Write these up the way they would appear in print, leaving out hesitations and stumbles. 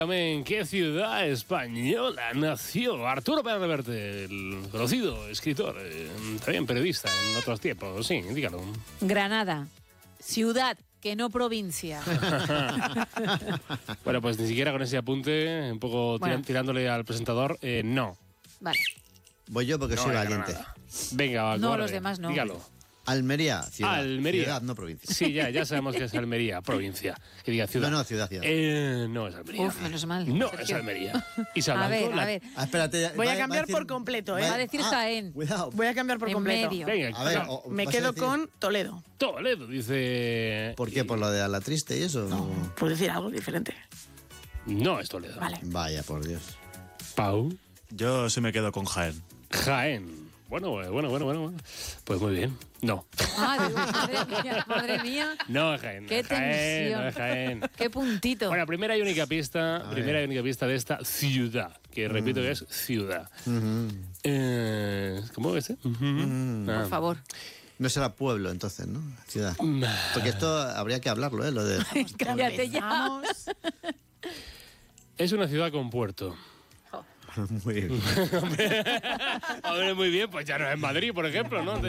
¿En qué ciudad española nació Arturo Pérez Reverte, el conocido escritor, también periodista en otros tiempos? Sí, dígalo. Granada, ciudad, que no provincia. Bueno, pues ni siquiera con ese apunte, un poco tirándole al presentador, no. Vale. Voy yo porque soy valiente. Granada. Venga, va, No, corre, los demás no. Dígalo. Almería, ciudad. Almería. Ciudad, no provincia. Sí, ya sabemos que es Almería, provincia. Que diga ciudad. No, ciudad. No es Almería. Uf, menos mal. No Sergio. es Almería. A ver. Espérate. Voy a cambiar por completo, ¿eh? Va a decir Jaén. Cuidado. Voy a cambiar por En completo. medio. Venga, A ver, no. Me ¿vas a quedo decir con Toledo. Toledo, dice... ¿Por qué? ¿Por lo de a la triste y eso? Puedo decir algo diferente. No es Toledo. Vale. Vaya, por Dios. Pau. Yo sí me quedo con Jaén. Jaén. Bueno. Pues muy bien. No. Ah, digo, madre mía. No es Jaén. Qué no es Jaén, tensión. no es Jaén. Qué puntito. Bueno, primera y única pista de esta ciudad, que repito que es ciudad. ¿Cómo es? Por favor. No será pueblo entonces, ¿no? Ciudad. Porque esto habría que hablarlo, ¿eh? Lo de... Cállate ya. Vamos. Es una ciudad con puerto. Muy bien. Hombre, muy bien, pues ya no es Madrid, por ejemplo, ¿no?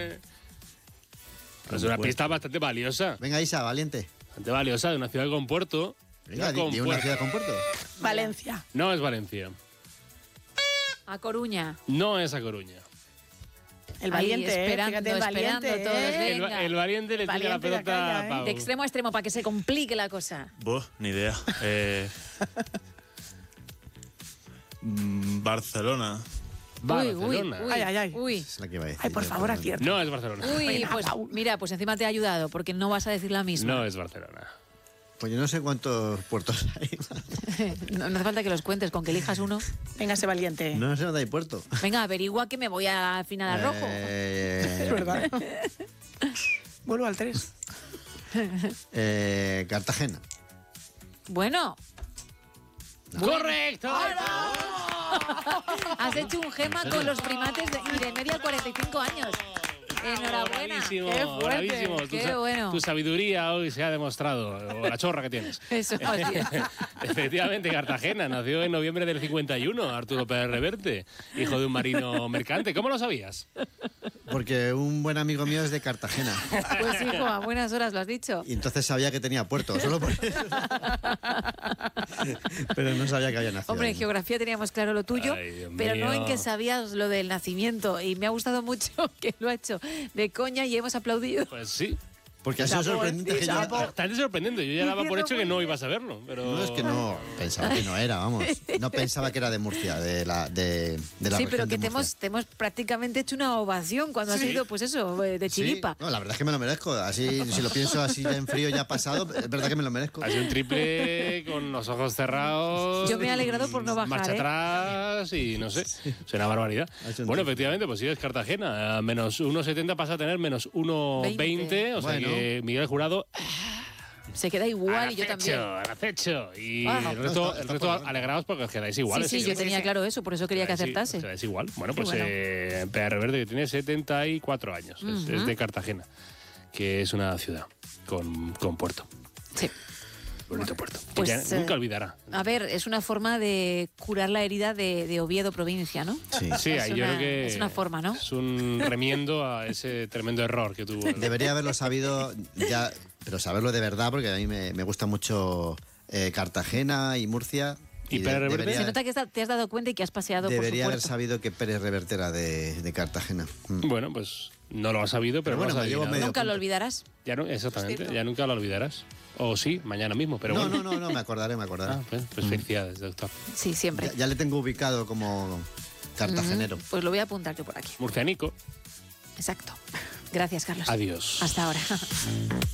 Es una pista bastante valiosa. Venga, Isa, valiente. Bastante valiosa, de una ciudad con puerto. Venga, con di una puerto. ciudad con puerto. Valencia. No es Valencia. A Coruña. No es A Coruña. El Ahí, valiente, esperando, fíjate, el valiente. esperando todos, Venga. El valiente le tira la Valiente de pelota acá, a Pau. De extremo a extremo, para que se complique la cosa. Ni idea. Barcelona. Barcelona. Ay. Uy. Es la que iba a decir. Ay, por yo, favor, perdón. acierta. No es Barcelona. Uy, Venga, pues Pau. mira, pues encima te ha ayudado, porque no vas a decir la misma. No es Barcelona. Pues yo no sé cuántos puertos hay. No hace falta que los cuentes, con que elijas uno. Venga, ese valiente. No sé dónde hay puerto. Venga, averigua que me voy al final al rojo. Es verdad. Vuelvo al 3. Cartagena. Bueno, ¡Correcto! has hecho un gema con los primates y de media 45 años. Enhorabuena. Bravísimo, Qué fuerte. bravísimo. Qué bueno. Tu sabiduría hoy se ha demostrado, o la chorra que tienes. Eso, así. Efectivamente, Cartagena nació en noviembre del 51, Arturo Pérez Reverte, hijo de un marino mercante. ¿Cómo lo sabías? Porque un buen amigo mío es de Cartagena. Pues hijo, a buenas horas lo has dicho. Y entonces sabía que tenía puerto, solo por eso. Pero no sabía que había nacido. Hombre, en ahí. geografía teníamos claro lo tuyo, Ay, Dios pero no mío. en que sabías lo del nacimiento. Y me ha gustado mucho que lo ha hecho de coña y hemos aplaudido. Pues sí. Porque ha sido Chapo, sorprendente que yo... Bastante sorprendente. Yo ya daba por hecho que no ibas a verlo. Pero... No, es que no, pensaba que no era, vamos. No pensaba que era de Murcia, de la Sí, región pero de que te Murcia. hemos prácticamente hecho una ovación cuando has ido, pues eso, de Sí, chiripa. no, la verdad es que me lo merezco. Así, si lo pienso así ya en frío, ya pasado, es verdad que me lo merezco. Ha sido un triple con los ojos cerrados. Yo me he alegrado por no bajar, Marcha ¿eh? atrás y no sé. Es una barbaridad. Ha hecho un Bueno, triple. efectivamente, pues sí, es Cartagena. A menos 1,70 pasa a tener menos 1,20. O sea Bueno. que Miguel Jurado. Se queda igual y yo también. Al acecho. Y Ah. el resto, Está por delante. alegrados porque os quedáis iguales. Sí, yo tenía claro eso, por eso quería que acertase. Os quedáis igual. Bueno, pues bueno. Pérez Reverte, que tiene 74 años. Es de Cartagena, que es una ciudad con puerto. Sí. Bonito puerto. Que Pues, ya nunca olvidará. A ver, es una forma de curar la herida de Oviedo, provincia, ¿no? Sí. Sí, Es yo creo que es una forma, ¿no? Es un remiendo a ese tremendo error que tuvo. Debería haberlo sabido ya, pero saberlo de verdad, porque a mí me gusta mucho Cartagena y Murcia. ¿Y Pérez Reverte? debería, Se nota que te has dado cuenta y que has paseado debería por haber su puerto. sabido que Pérez Reverte era de Cartagena. Bueno, pues no lo has sabido, pero, Pero bueno, lo has me llevo adivinado. medio Nunca lo punto. olvidarás. Ya no, exactamente, Justito. ya nunca lo olvidarás. O sí, mañana mismo, pero No, bueno. no, me acordaré. Ah, pues felicidades, doctor. Sí, siempre. Ya le tengo ubicado como cartagenero. Pues lo voy a apuntar yo por aquí. Murcianico, Exacto. Gracias, Carlos. adiós. Hasta ahora.